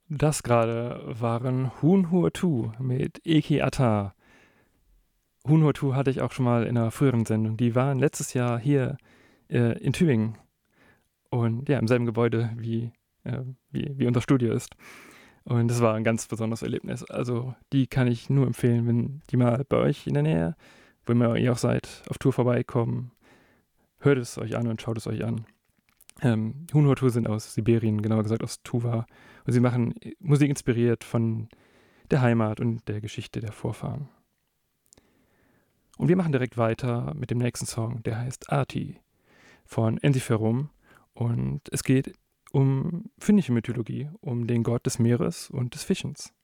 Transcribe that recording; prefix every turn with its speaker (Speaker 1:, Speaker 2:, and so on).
Speaker 1: Das gerade waren Hunhuotu mit Eki Ata. Hunhuotu hatte ich auch schon mal in einer früheren Sendung. Die waren letztes Jahr hier in Tübingen und ja, im selben Gebäude wie unser Studio ist. Und das war ein ganz besonderes Erlebnis. Also die kann ich nur empfehlen, wenn die mal bei euch in der Nähe, wo immer ihr auch seid, auf Tour vorbeikommen. Hört es euch an und schaut es euch an. Hunhuotu sind aus Sibirien, genauer gesagt aus Tuva. Und sie machen Musik inspiriert von der Heimat und der Geschichte der Vorfahren. Und wir machen direkt weiter mit dem nächsten Song, der heißt Arti von Ensiferum. Und es geht um finnische Mythologie, um den Gott des Meeres und des Fischens.